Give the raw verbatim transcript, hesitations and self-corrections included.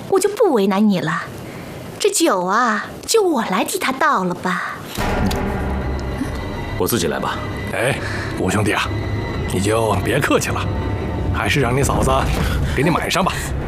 我就不为难你了。这酒啊，就我来替他倒了吧。 我自己来吧。 哎，五兄弟啊，你就别客气了，还是让你嫂子给你买上吧。